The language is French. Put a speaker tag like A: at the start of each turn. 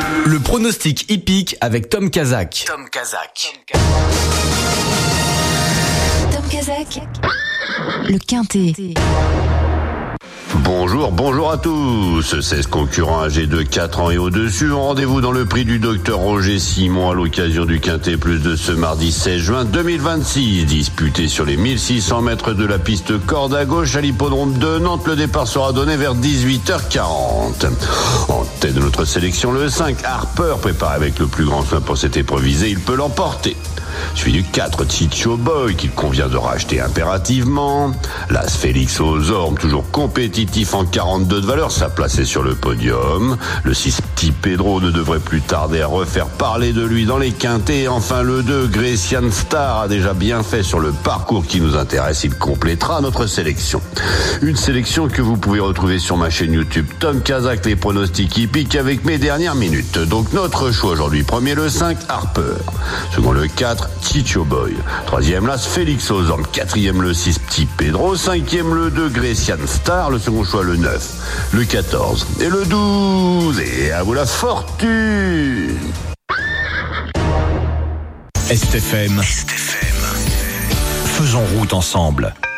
A: Le pronostic hippique avec Tom Kazak.
B: Tom Kazak,
C: le Quintet.
D: Bonjour à tous. 16 concurrents âgés de 4 ans et au-dessus ont rendez-vous dans le prix du docteur Roger Simon à l'occasion du Quintet Plus de ce mardi 16 juin 2026. Disputé sur les 1600 mètres de la piste corde à gauche à l'hippodrome de Nantes, le départ sera donné vers 18h40. En tête de notre sélection, le 5, Harper, préparé avec le plus grand soin pour cette épreuve visée, il peut l'emporter. Suivi du 4, Chicho Boy, qu'il convient de racheter impérativement. L'As Félix aux Ormes, toujours compétitif en 42 de valeur, sa place est sur le podium. Le 6, Petit Pedro, ne devrait plus tarder à refaire parler de lui dans les quintets. Et enfin le 2, Grecian Star, a déjà bien fait sur le parcours qui nous intéresse. Il complétera notre sélection. Une sélection que vous pouvez retrouver sur ma chaîne YouTube Tom Kazak, les pronostics hippiques avec mes dernières minutes. Donc notre choix aujourd'hui, premier le 5, Harper. Second le 4, Chicho Boy. Troisième, l'As Félix aux Ormes. Quatrième, le 6, Petit Pedro. Cinquième, le 2, Grecian Star. Le second choix, le 9, le 14 et le 12. Et à vous la fortune.
E: STFM. Faisons route ensemble.